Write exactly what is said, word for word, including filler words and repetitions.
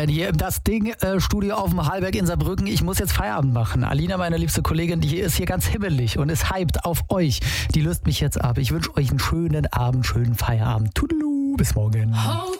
Florian hier im Das Ding äh, Studio auf dem Hallberg in Saarbrücken. Ich muss jetzt Feierabend machen. Alina, meine liebste Kollegin, die ist hier ganz hibbelig und ist hyped auf euch. Die löst mich jetzt ab. Ich wünsche euch einen schönen Abend, schönen Feierabend. Tudelu, bis morgen.